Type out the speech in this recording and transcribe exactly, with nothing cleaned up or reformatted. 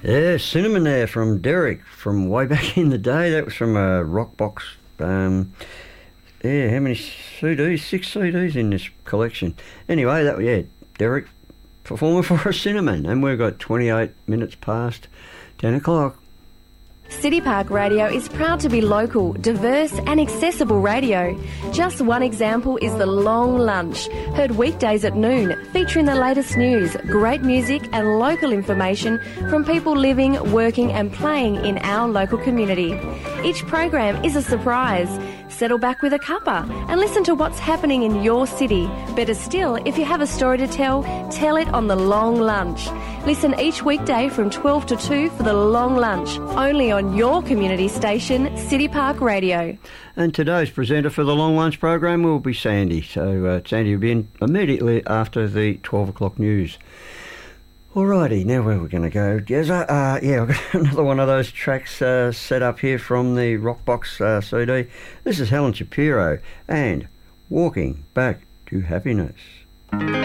Yeah, Cinnamon there from Derek from way back in the day. That was from a Rockbox. Um, yeah, how many C Ds? Six C Ds in this collection. Anyway, that yeah, Derek performing for us, Cinnamon. And we've got twenty-eight minutes past ten o'clock. City Park Radio is proud to be local, diverse and accessible radio. Just one example is The Long Lunch, heard weekdays at noon, featuring the latest news, great music and local information from people living, working and playing in our local community. Each program is a surprise. Settle back with a cuppa and listen to what's happening in your city. Better still, if you have a story to tell, tell it on The Long Lunch. Listen each weekday from twelve to two for The Long Lunch, only on your community station, City Park Radio. And today's presenter for the Long Lunch program will be Sandy. So uh, Sandy will be in immediately after the twelve o'clock news. Alrighty, now where we're going to go, Jezza? Uh, yeah, I've got another one of those tracks uh, set up here from the Rockbox uh, C D. This is Helen Shapiro and Walking Back to Happiness.